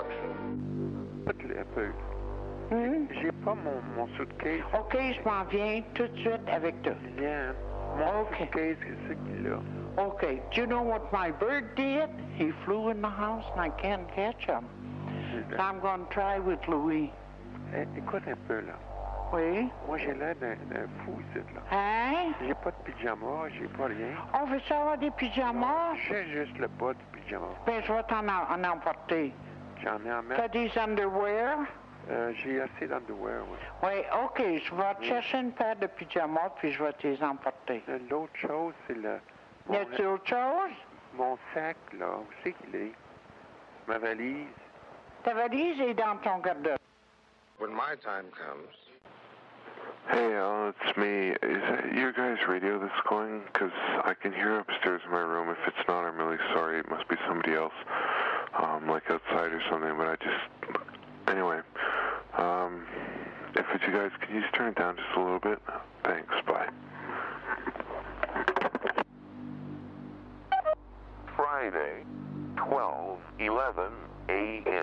destruction. Un peu. J'ai pas mon suitcase. OK, je m'en viens tout de suite avec toi. Viens. Mon suitcase, qu'est-ce qu'il a? Okay, do you know what my bird did? He flew in the house and I can't catch him. So I'm going to try with Louis. Écoute un peu, là. Oui? Moi, j'ai l'air d'un fou ici, là. Hein? J'ai pas de pyjama, j'ai pas rien. On veut savoir des pyjamas? J'ai juste le bas du pyjama. Ben, je vais en emporter. J'en ai en T'as mettre. des underwear? J'ai assez d'underwear, oui. Oui, OK, je vais te chercher une paire de pyjamas puis je vais te les emporter. L'autre chose, c'est le... Y a-t-il autre chose? Mon sac, là, où c'est qu'il est? Ma valise. Ta valise est dans ton garde-robe. When my time comes. Hey, Al, it's me. Is that your guys' radio that's going? Because I can hear upstairs in my room. If it's not, I'm really sorry. It must be somebody else, like outside or something. But I just... Anyway, if it's you guys, can you just turn it down just a little bit? Thanks, bye. Friday, 12:11 a.m.